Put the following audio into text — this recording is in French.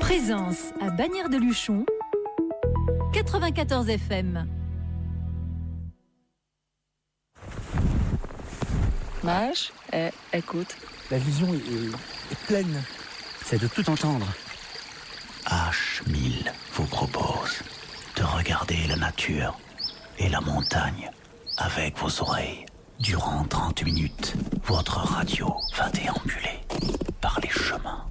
Présence à Bagnères de Luchon, 94 FM. Mage, écoute. La vision est pleine. C'est de tout entendre. H1000 vous propose de regarder la nature et la montagne avec vos oreilles. Durant 30 minutes, votre radio va déambuler par les chemins